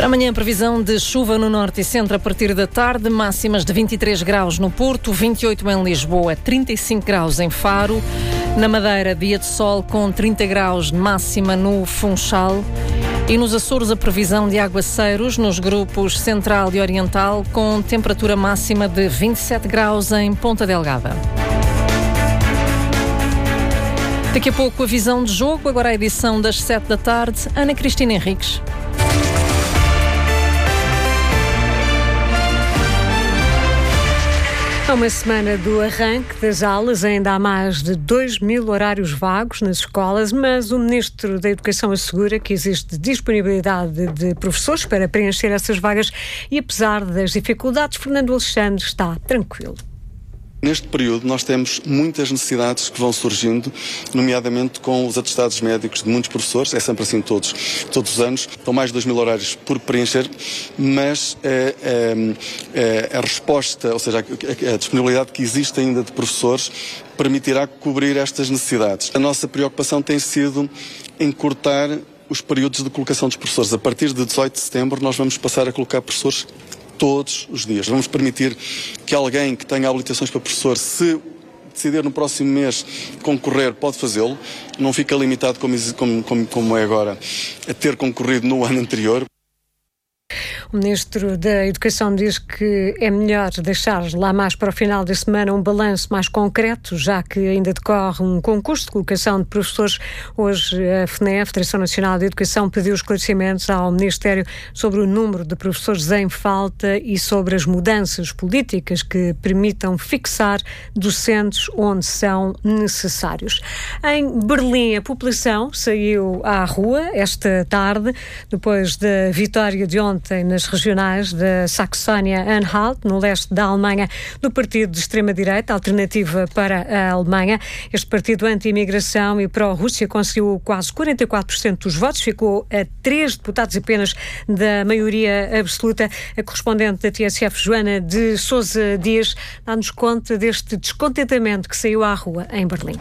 Para amanhã, previsão de chuva no norte e centro a partir da tarde, máximas de 23 graus no Porto, 28 em Lisboa, 35 graus em Faro. Na Madeira, dia de sol com 30 graus de máxima no Funchal. E nos Açores, a previsão de aguaceiros nos grupos Central e Oriental, com temperatura máxima de 27 graus em Ponta Delgada. Daqui a pouco a visão de jogo, agora a edição das 7 da tarde. Ana Cristina Henriques. Há uma semana do arranque das aulas, ainda há mais de 2.000 horários vagos nas escolas, mas o Ministro da Educação assegura que existe disponibilidade de professores para preencher essas vagas e, apesar das dificuldades, Fernando Alexandre está tranquilo. Neste período nós temos muitas necessidades que vão surgindo, nomeadamente com os atestados médicos de muitos professores, é sempre assim todos os anos, estão mais de 2.000 horários por preencher, mas a resposta, ou seja, a disponibilidade que existe ainda de professores permitirá cobrir estas necessidades. A nossa preocupação tem sido encurtar os períodos de colocação dos professores. A partir de 18 de setembro nós vamos passar a colocar professores todos os dias. Vamos permitir que alguém que tenha habilitações para professor, se decidir no próximo mês concorrer, pode fazê-lo. Não fica limitado, como é agora, a ter concorrido no ano anterior. O Ministro da Educação diz que é melhor deixar lá mais para o final da semana um balanço mais concreto, já que ainda decorre um concurso de colocação de professores. Hoje a FNE, a Federação Nacional de Educação, pediu esclarecimentos ao Ministério sobre o número de professores em falta e sobre as mudanças políticas que permitam fixar docentes onde são necessários. Em Berlim, a população saiu à rua esta tarde, depois da vitória de ontem nas regionais da Saxónia-Anhalt, no leste da Alemanha, do partido de extrema-direita, Alternativa para a Alemanha. Este partido anti-imigração e pró-Rússia conseguiu quase 44% dos votos, ficou a 3 deputados apenas da maioria absoluta. A correspondente da TSF, Joana de Sousa Dias, dá-nos conta deste descontentamento que saiu à rua em Berlim.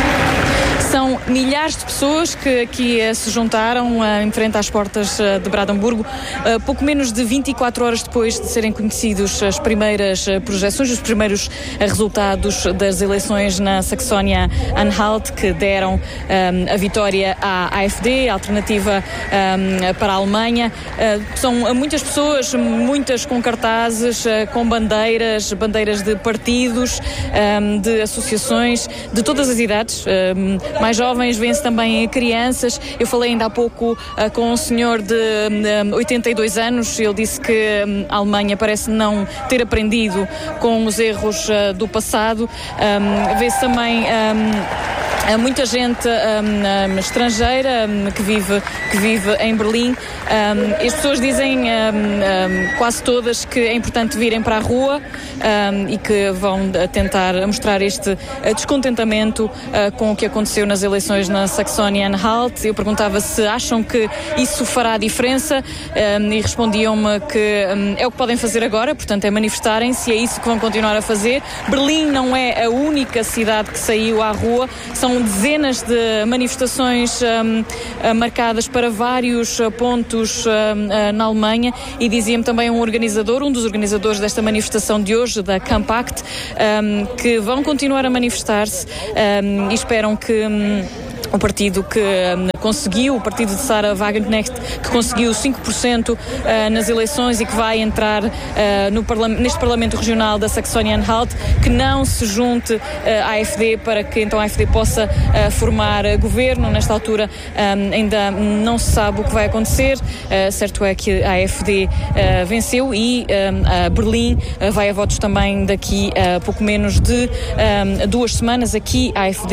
São milhares de pessoas que aqui se juntaram em frente às portas de Brandemburgo, pouco menos de 24 horas depois de serem conhecidos as primeiras projeções, os primeiros resultados das eleições na Saxónia-Anhalt, que deram a vitória à AfD, a Alternativa para a Alemanha. São muitas pessoas, muitas com cartazes, com bandeiras de partidos, de associações, de todas as idades. Mais jovens, vêm-se também crianças. Eu falei ainda há pouco com um senhor de 82 anos. Ele disse que a Alemanha parece não ter aprendido com os erros do passado. Vê-se também muita gente estrangeira que vive em Berlim. As pessoas dizem quase todas que é importante virem para a rua e que vão tentar mostrar este descontentamento com o que aconteceu nas eleições na Saxónia-Anhalt. Eu perguntava se acham que isso fará diferença e respondiam-me que é o que podem fazer agora, portanto é manifestarem-se, é isso que vão continuar a fazer. Berlim não é a única cidade que saiu à rua, são dezenas de manifestações marcadas para vários pontos na Alemanha, e dizia-me também um dos organizadores desta manifestação de hoje, da Campact, que vão continuar a manifestar-se e esperam que o partido que conseguiu, o partido de Sarah Wagenknecht, que conseguiu 5% nas eleições e que vai entrar neste Parlamento Regional da Saxónia-Anhalt, que não se junte à AfD para que então a AfD possa formar governo. Nesta altura ainda não se sabe o que vai acontecer. Certo é que a AfD venceu e Berlim vai a votos também daqui a pouco menos de 2 semanas. Aqui a AfD